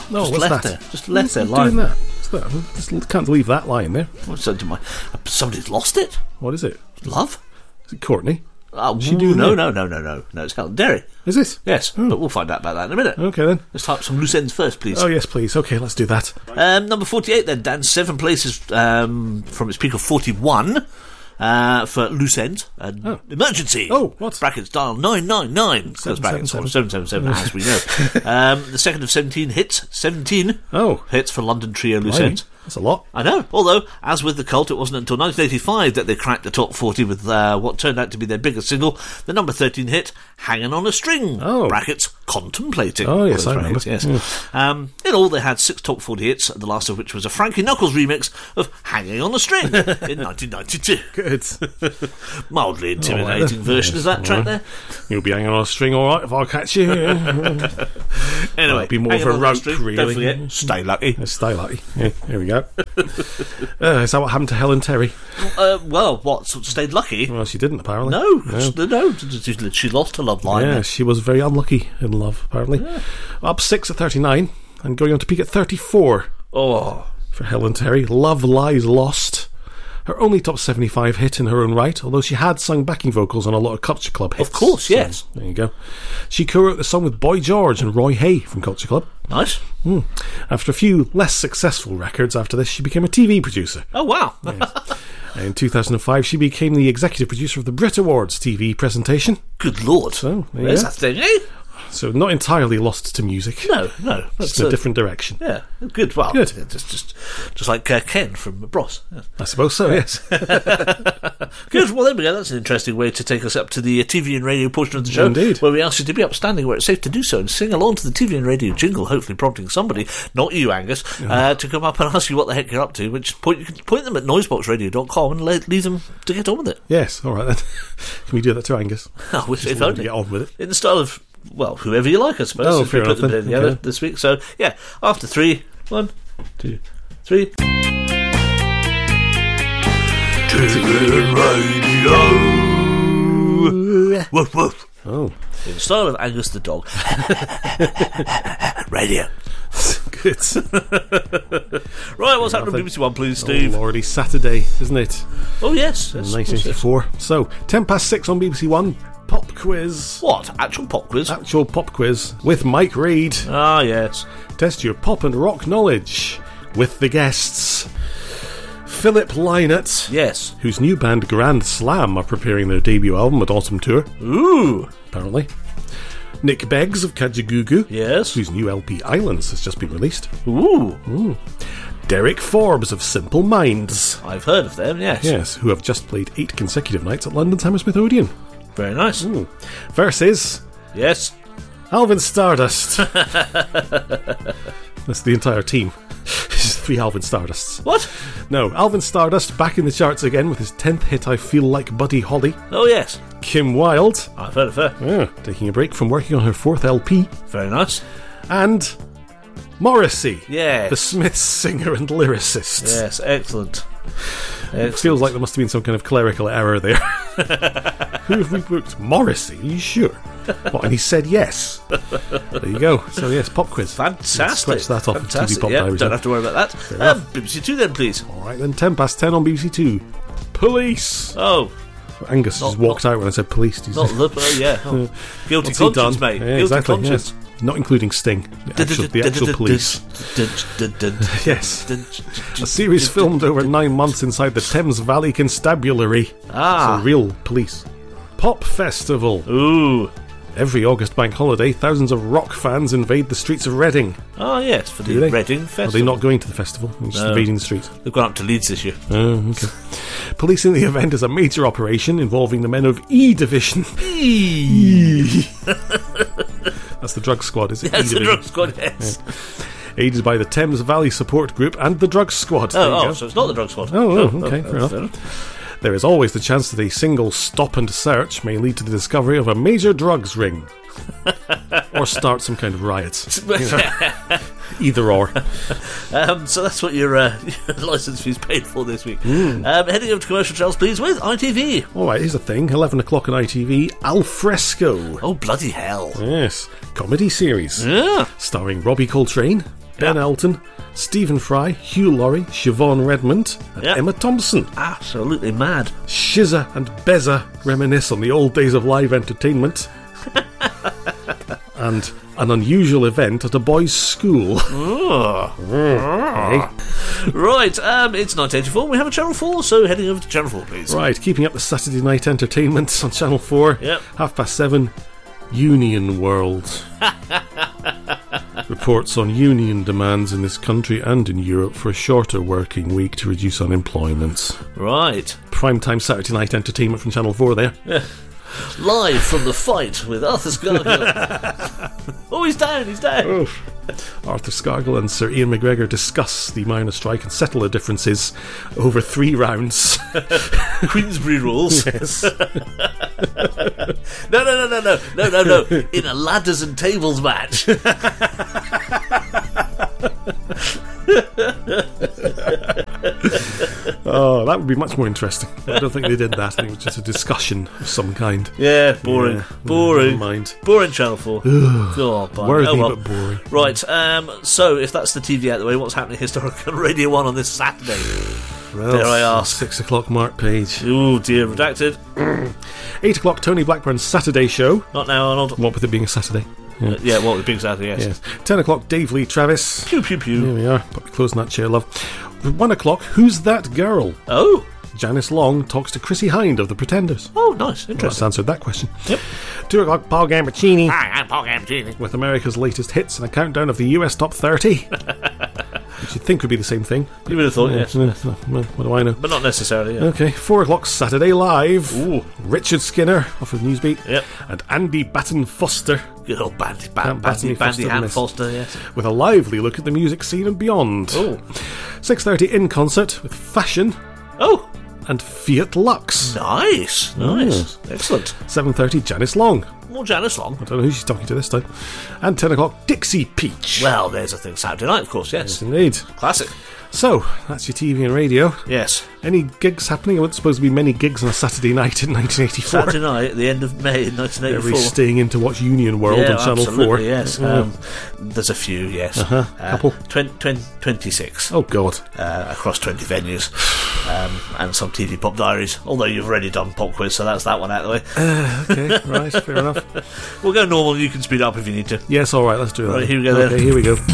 No, just what's left that? there. Just left there, Who's lying doing there. that? What's that? Just can't leave that lying there. Somebody's lost it. What is it? Love? Is it Courtney? She doing no, it's Helen Derry. Is it? Yes, but we'll find out about that in a minute. Okay then. Let's type some loose ends first, please. Oh yes, please. Okay, let's do that. Number 48 then, Dan, 7 places from its peak of 41 for loose ends. Emergency. Oh, what? Brackets dial 999. Close brackets 777 as we know. The second of 17 hits. 17 hits for London Trio loose ends. That's a lot. I know. Although, as with the Cult, it wasn't until 1985 that they cracked the top 40 with what turned out to be their biggest single, the number 13 hit, Hanging on a String. Brackets, Contemplating. Oh, yes, I remember. Yes. In all, they had 6 top 40 hits, the last of which was a Frankie Knuckles remix of Hanging on a String in 1992. Good. Mildly intimidating version. Is that track there? You'll be hanging on a string, all right, if I catch you. Anyway, it'll be more of a rope, really. Don't forget, Stay Lucky. Stay Lucky. Yeah, here we go. Is that what happened to Helen Terry? Well, what? Stayed lucky? Well, she didn't, apparently. No. She lost her love line. Yeah, she was very unlucky in love, apparently. Yeah. Up 6 at 39 and going on to peak at 34. Oh. For Helen Terry, Love Lies Lost. Her only top 75 hit in her own right, although she had sung backing vocals on a lot of Culture Club hits. Of course, yes. So, there you go. She co-wrote the song with Boy George and Roy Hay from Culture Club. Nice. After a few less successful records after this, she became a TV producer. Oh, wow. Yes. In 2005, she became the executive producer of the Brit Awards TV presentation. Good Lord. So, there's that thing, eh? So not entirely lost to music. No. Just in a different direction. Yeah, good. Well, good. Just like Ken from Bros. Yeah. I suppose so, yes. Good. Well, there we go. That's an interesting way to take us up to the TV and radio portion of the show. Indeed. Where we ask you to be upstanding where it's safe to do so and sing along to the TV and radio jingle, hopefully prompting somebody, not you, Angus, to come up and ask you what the heck you're up to, which point you can point them at noiseboxradio.com and leave them to get on with it. Yes, all right then. Can we do that to Angus? If only. Get on with it. In the style of, well, whoever you like, I suppose. Oh, if we fair put enough them together this week. So, yeah, after 3, 1, 2, 3. TV Radio. Woof woof. Oh. In the style of Angus the dog. Radio. Good. Right, what's happening on BBC One, please, Steve? Oh, Lordy, Saturday, isn't it? Oh, yes. 1984. So, 6:10 on BBC One. Pop quiz. What? Actual pop quiz? Actual pop quiz with Mike Reid. Ah, yes. Test your pop and rock knowledge with the guests. Philip Lynott. Yes. Whose new band Grand Slam are preparing their debut album at Autumn Tour. Ooh. Apparently. Nick Beggs of Kajagoogoo. Yes. Whose new LP Islands has just been released. Ooh. Derek Forbes of Simple Minds. I've heard of them, yes. Yes, who have just played 8 consecutive nights at London's Hammersmith Odeon. Very nice. Versus... Yes. Alvin Stardust. That's the entire team. It's 3 Alvin Stardusts. What? No, Alvin Stardust back in the charts again with his 10th hit, I Feel Like Buddy Holly. Oh, yes. Kim Wilde. I've heard of her. Yeah, taking a break from working on her 4th LP. Very nice. And Morrissey. Yes. The Smiths singer and lyricist. Yes, excellent. It feels like there must have been some kind of clerical error there. Who have we booked? Morrissey? Are you sure? What, and he said yes. There you go. So yes, pop quiz. Fantastic. Scratch that off of TV Pop Diaries. Don't have to worry about that. BBC Two then, please. Alright then, 10:10 on BBC Two. Police. Oh. Angus just walked out when I said police. Not the... Guilty conscience, mate. Yeah, Guilty exactly, conscience. Yes. Not including Sting. The actual police. Yes. A series filmed over 9 months inside the Thames Valley Constabulary. Ah. So real police. Pop Festival. Ooh. Every August bank holiday, thousands of rock fans invade the streets of Reading. Oh, yes, for the Reading Festival. Are they not going to the festival? They're just invading the streets. They've gone up to Leeds this year. Oh, okay. Policing the event is a major operation involving the men of E Division. That's the drug squad, is it? That's the drug squad, yes. Yeah. Aided by the Thames Valley Support Group and the Drug Squad. So it's not the drug squad. Okay, fair enough. There is always the chance that a single stop and search may lead to the discovery of a major drugs ring. Or start some kind of riots. Either or. So that's what your licence fee's paid for this week. Heading over to commercial channels, please, with ITV. Alright, here's the thing. 11 o'clock on ITV, Al Fresco. Oh, bloody hell. Yes. Comedy series. Yeah. Starring Robbie Coltrane, Ben Elton, Stephen Fry, Hugh Laurie, Siobhan Redmond, and Emma Thompson. Absolutely mad. Shizza and Bezza reminisce on the old days of live entertainment. And an unusual event at a boys' school. Right, it's 1984. We have a Channel 4, so heading over to Channel 4, please. Right, keeping up the Saturday night entertainment on Channel 4. Yep. 7:30, Union World. Reports on union demands in this country and in Europe for a shorter working week to reduce unemployment. Right. Primetime Saturday night entertainment from Channel 4 there. Yeah. Live from the fight with Arthur Scargill. Oh, he's down. Oof. Arthur Scargill and Sir Ian McGregor discuss the miners' strike and settle their differences over 3 rounds. Queensbury rules. Yes. No. In a ladders and tables match. Oh, that would be much more interesting. I don't think they did that. I think it was just a discussion of some kind. Yeah, boring. Never mind. Boring Channel 4. God, Worthy but boring. Right, so if that's the TV out of the way, what's happening historically on Radio 1 on this Saturday? Well, dare I ask? 6 o'clock Mark Page. Oh dear, redacted. 8 o'clock Tony Blackburn's Saturday show. Not now, Arnold. What with it being a Saturday? Yeah, what with being Saturday, yes. 10 o'clock Dave Lee Travis. Pew pew pew. Here we are, but we're closing that chair, love. 1 o'clock, Who's That Girl? Oh. Janice Long talks to Chrissy Hind of The Pretenders. Oh, nice, Well, interesting. that's answered that question. Yep. 2 o'clock Paul Gambaccini. Hi, I'm Paul Gambaccini. With America's latest hits and a countdown of the US Top 30. Which you'd think would be the same thing. You would have thought, yes. What do I know? But not necessarily, yeah. Okay, 4 o'clock Saturday Live. Ooh. Richard Skinner off of Newsbeat. Yep. And Andy Batten Foster Good old Bandy Foster, Hand miss. Foster, yes. with a lively look at the music scene and beyond. Oh. 6:30 in concert with Fashion Oh, and Fiat Lux. nice. Excellent. 7:30 Janice Long. More Janice Long. I don't know who she's talking to this time. And 10 o'clock Dixie Peach. Well, there's a thing Saturday night, of course, yes. Yes, indeed. Classic. So, that's your TV and radio. Yes. Any gigs happening? There weren't supposed to be many gigs on a Saturday night in 1984. Saturday night at the end of May in 1984. Everybody's staying in to watch Union World on Channel 4. Absolutely, yes. There's a few, yes. Couple. 26. Oh, God. Across 20 venues. And some TV Pop Diaries. Although you've already done Pop Quiz, so that's that one out of the way. Okay, right, fair enough. We'll go normal, you can speed up if you need to. Yes, all right, let's do that. Right, here we go Okay, then. here we go.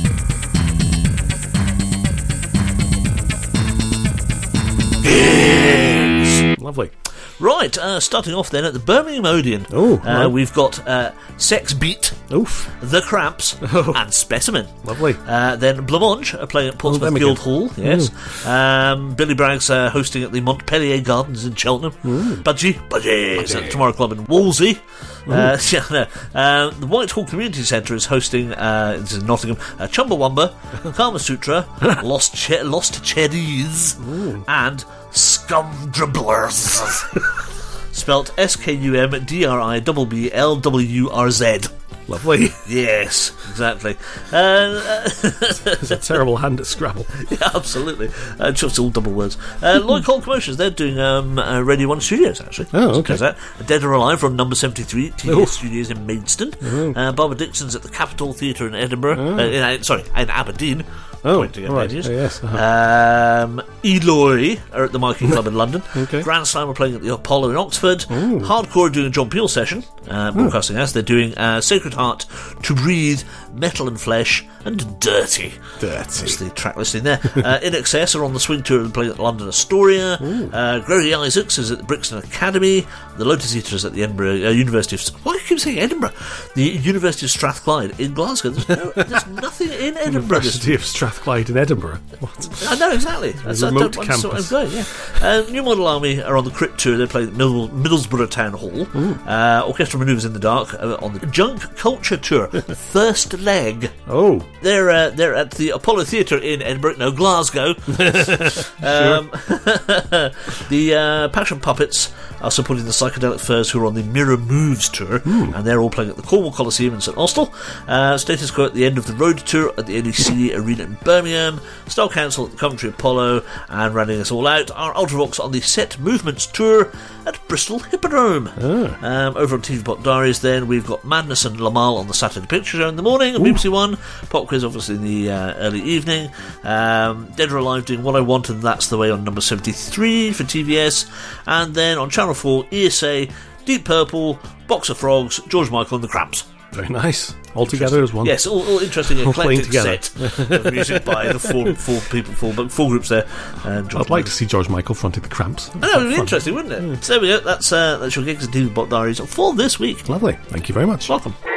Lovely. Right, starting off then at the Birmingham Odeon. Oh, right. We've got Sex Beat, Oof. The Cramps, and Specimen. Lovely. Then Blancmange are playing at Portsmouth them Guildhall. Yes. Billy Bragg's hosting at the Montpellier Gardens in Cheltenham. Budgie is at the Tomorrow Club in Wolsey. The Whitehall Community Centre is hosting, this is in Nottingham, Chumbawamba, Kama Sutra, Lost Cherries, and Scum Dribblers. Spelt SKUMDRIBBLWRZ. Lovely. Yes, exactly. It's a terrible hand at Scrabble. Yeah, absolutely. Just all double words. Lloyd Cole Commotions, they're doing Radio 1 Studios, actually. Oh, okay. Dead or Alive from number 73, TBS Oh. Studios in Maidstone. Barbara Dixon's at the Capitol Theatre in Edinburgh. In Aberdeen. Oh, Pointing at right. venues. Yes. Eloy are at the Marquee Club in London. Okay. Grand Slam are playing at the Apollo in Oxford. Hardcore are doing a John Peel session, broadcasting us. They're doing Sacred Heart, To Breathe, Metal and Flesh, and Dirty. That's the track listing there. In Excess are on the Swing Tour and playing at London Astoria. Gregory Isaacs is at the Brixton Academy. The Lotus Eater is at the Edinburgh University of... Why do you keep saying Edinburgh? The University of Strathclyde in Glasgow. There's nothing in Edinburgh. University of Strathclyde in Edinburgh. What? I know, exactly. That's remote I'm campus. going, yeah. New Model Army are on the Crypt Tour. They play at Middlesbrough Town Hall. Orchestral Manoeuvres in the Dark on the Junk Culture Tour. First Leg. Oh. They're at the Apollo Theatre in Edinburgh, no, Glasgow. The Passion Puppets are supporting the Psychedelic Furs, who are on the Mirror Moves Tour, and they're all playing at the Cornwall Coliseum in St Austell. Status Quo at the end of the Road Tour at the NEC Arena in Birmingham, Style Council at the Coventry Apollo, and rounding us all out are Ultravox on the Set Movements Tour at Bristol Hippodrome. Over on TV Pop Diaries then, we've got Madness and Lamal on the Saturday Picture Show in the morning on BBC One, Pop Quiz obviously in the early evening, Dead or Alive doing What I Want and That's the Way on number 73 for TVS, and then on Channel 4, ESA, Deep Purple, Box of Frogs, George Michael and the Cramps. Very nice. All together as one. Yes, all interesting, eclectic together. set of music by the four groups there. And I'd like to see George Michael fronting the Cramps. I know, it would be interesting, wouldn't it? So there we go. That's your Gigs and TV Bot Diaries for this week. Lovely. Thank you very much. Welcome.